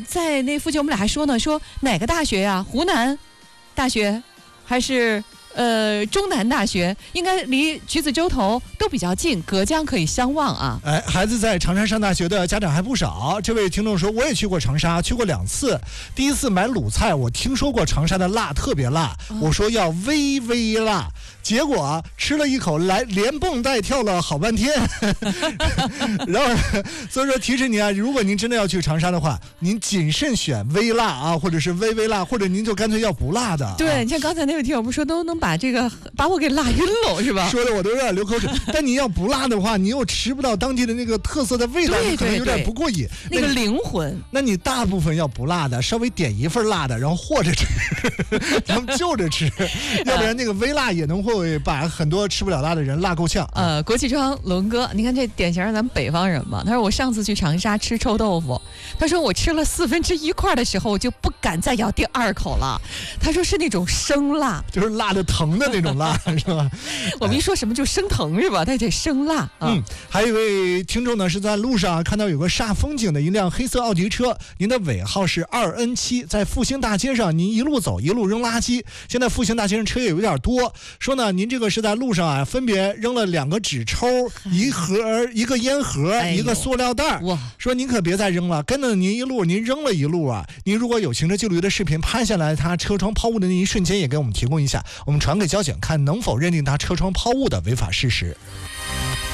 在那附近我们俩还说呢，说哪个大学呀？湖南大学还是中南大学，应该离橘子洲头都比较近，隔江可以相望啊。 哎，孩子在长沙上大学的家长还不少。这位听众说，我也去过长沙，去过2次。第一次买鲁菜，我听说过长沙的辣特别辣，我说要微微辣，结果吃了一口来连蹦带跳了好半天。然后所以说提示您啊，如果您真的要去长沙的话，您谨慎选微辣啊，或者是微微辣，或者您就干脆要不辣的。 对，你像刚才那位听友不说都能把我给辣晕了是吧？ 说的我都有点流口水。但你要不辣的话，你又吃不到当地的那个特色的味道，你可能有点不过瘾。 那个灵魂。 那你大部分要不辣的，稍微点一份辣的，然后和着吃，咱们就着吃，要不然那个微辣也能会把很多吃不了辣的人辣够呛。 国际庄龙哥，你看这典型是咱们北方人嘛。他说我上次去长沙吃臭豆腐，他说我吃了1/4块的时候，我就不敢再咬第2口了。他说是那种生辣， 就是辣的疼的那种辣，是吧？ 我们一说什么就生疼是吧？他这生辣啊。 还有一位听众呢，是在路上看到有个煞风景的一辆黑色奥迪车，您的尾号是2N7，在复兴大街上，您一路走一路扔垃圾。现在复兴大街上车也有点多，说呢，您这个是在路上啊，分别扔了2个纸抽，一个烟盒，一个塑料袋。说您可别再扔了，跟着您一路，您扔了一路啊。您如果有行车记录仪的视频拍下来，他车窗抛物的那一瞬间，也给我们提供一下，我们传给交警看能否认定他车窗抛物的违法事实。